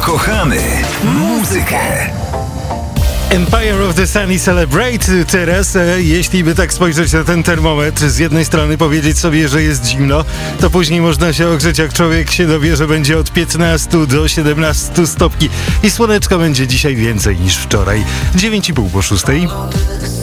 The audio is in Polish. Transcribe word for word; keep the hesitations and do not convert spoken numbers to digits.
Ukochany muzykę. Empire of the Sun i Celebrate teraz, e, jeśli by tak spojrzeć na ten termometr, z jednej strony powiedzieć sobie, że jest zimno, to później można się ogrzeć, jak człowiek się dowie, że będzie od piętnastu do siedemnastu stopni i słoneczka będzie dzisiaj więcej niż wczoraj. dziewięć i pół po szóstej.